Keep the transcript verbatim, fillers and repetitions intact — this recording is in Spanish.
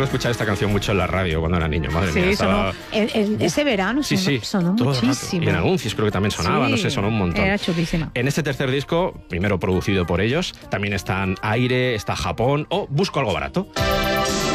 recuerdo escuchar esta canción mucho en la radio cuando era niño, madre Sí, mía. Estaba... sonó, el, el, ese verano Sí, sonó, sí, sonó todo el rato. muchísimo. Y en anuncios creo que también sonaba, Sí, no sé, sonó un montón. Era chulísima. En este tercer disco, primero producido por ellos, también están Aire, está Japón o Busco algo barato.